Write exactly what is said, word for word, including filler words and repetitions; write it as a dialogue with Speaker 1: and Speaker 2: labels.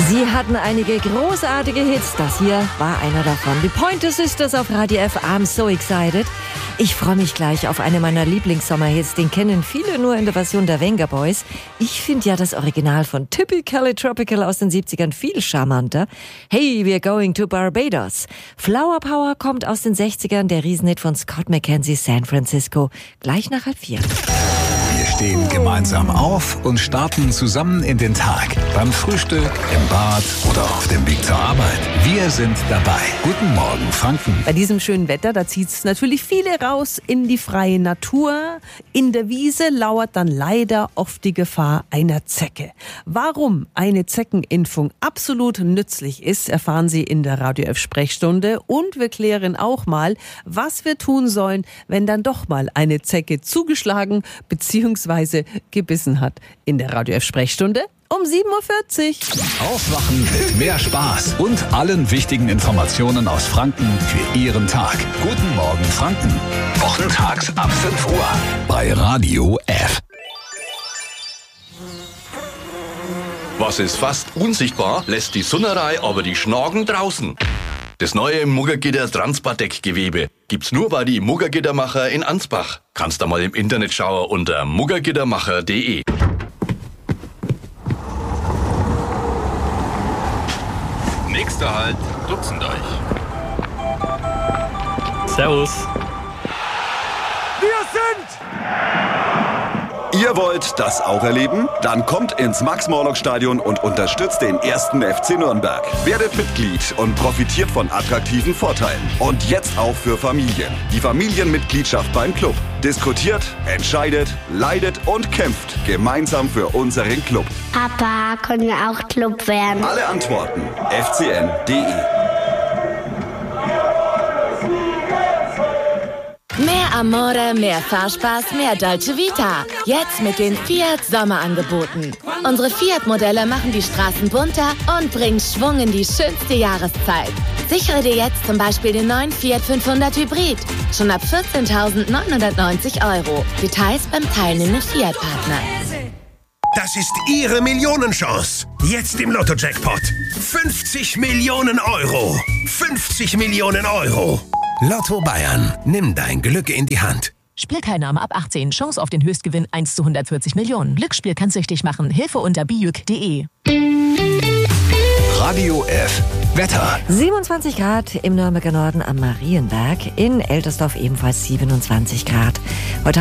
Speaker 1: Sie hatten einige großartige Hits. Das hier war einer davon. Die Pointer Sisters auf Radio F. I'm so excited. Ich freue mich gleich auf eine meiner Lieblingssommerhits. Den kennen viele nur in der Version der Venga Boys. Ich finde ja das Original von Typically Tropical aus den siebzigern viel charmanter. Hey, we're going to Barbados. Flower Power kommt aus den sechzigern. Der Riesenhit von Scott McKenzie, San Francisco. Gleich nach halb vier.
Speaker 2: Wir stehen gemeinsam auf und starten zusammen in den Tag. Beim Frühstück, im Bad oder auf dem Weg zur Arbeit. Wir sind dabei. Guten Morgen, Franken.
Speaker 3: Bei diesem schönen Wetter, da zieht es natürlich viele raus in die freie Natur. In der Wiese lauert dann leider oft die Gefahr einer Zecke. Warum eine Zeckenimpfung absolut nützlich ist, erfahren Sie in der Radio F-Sprechstunde. Und wir klären auch mal, was wir tun sollen, wenn dann doch mal eine Zecke zugeschlagen bzw. gebissen hat. In der Radio F-Sprechstunde um sieben Uhr vierzig.
Speaker 2: Aufwachen mit mehr Spaß und allen wichtigen Informationen aus Franken für Ihren Tag. Guten Morgen, Franken. Wochentags ab fünf Uhr bei Radio F.
Speaker 4: Was ist fast unsichtbar, lässt die Sunnerei aber die Schnagen draußen. Das neue Muggergitter Transpardeck-Gewebe gibt's nur bei die Muggergittermacher in Ansbach. Kannst da mal im Internet schauen unter muggergittermacher punkt de. Nächster Halt, Dutzendorf.
Speaker 5: Servus.
Speaker 6: Wir sind... Ihr wollt das auch erleben? Dann kommt ins Max-Morlock-Stadion und unterstützt den ersten F C Nürnberg. Werdet Mitglied und profitiert von attraktiven Vorteilen. Und jetzt auch für Familien. Die Familienmitgliedschaft beim Club. Diskutiert, entscheidet, leidet und kämpft gemeinsam für unseren Club.
Speaker 7: Papa, können wir auch Club werden?
Speaker 6: Alle Antworten f c n punkt de.
Speaker 8: Mehr Amore, mehr Fahrspaß, mehr Dolce Vita. Jetzt mit den Fiat Sommerangeboten. Unsere Fiat-Modelle machen die Straßen bunter und bringen Schwung in die schönste Jahreszeit. Sichere dir jetzt zum Beispiel den neuen Fiat fünfhundert Hybrid. Schon ab vierzehntausendneunhundertneunzig Euro. Details beim teilnehmenden Fiat-Partner.
Speaker 9: Das ist Ihre Millionenchance. Jetzt im Lotto-Jackpot. fünfzig Millionen Euro. fünfzig Millionen Euro. Lotto Bayern. Nimm dein Glück in die Hand.
Speaker 10: Spielteilnahme ab achtzehn. Chance auf den Höchstgewinn eins zu hundertvierzig Millionen. Glücksspiel kann süchtig machen. Hilfe unter bijuk punkt de.
Speaker 2: Radio F. Wetter.
Speaker 1: siebenundzwanzig Grad im Nürnberger Norden am Marienberg. In Eltersdorf ebenfalls siebenundzwanzig Grad. Heute